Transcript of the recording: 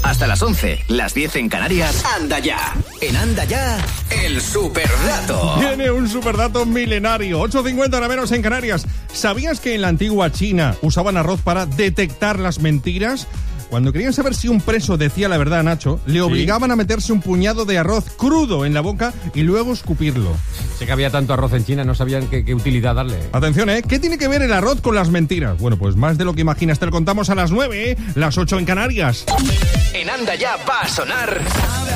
Hasta las 11, las 10 en Canarias. Anda ya. En Anda ya, el superdato. Tiene un superdato milenario. 8:50 hora menos en Canarias. ¿Sabías que en la antigua China usaban arroz para detectar las mentiras? Cuando querían saber si un preso decía la verdad, Nacho, le obligaban a meterse un puñado de arroz crudo en la boca y luego escupirlo. Sé que había tanto arroz en China, no sabían qué utilidad darle. Atención, ¿qué tiene que ver el arroz con las mentiras? Bueno, pues más de lo que imaginas. Te lo contamos a las 9, las 8 en Canarias. En Anda ya va a sonar...